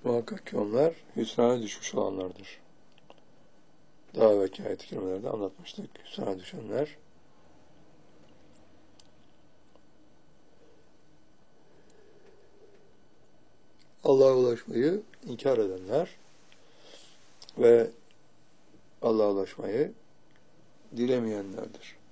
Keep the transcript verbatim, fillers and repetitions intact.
Muhakkak ki onlar hüsrana düşmüş olanlardır. Daha evvelki ayet-i kerimelerde anlatmıştık. Hüsrana düşenler, Allah'a ulaşmayı inkar edenler ve Allah'a ulaşmayı dilemeyenlerdir.